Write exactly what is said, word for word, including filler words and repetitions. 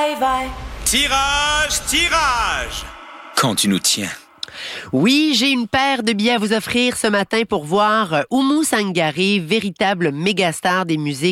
vai, vai. Tirage, tirage! Quand tu nous tiens. Oui, j'ai une paire de billets à vous offrir ce matin pour voir Oumou Sangaré, véritable mégastar des musiques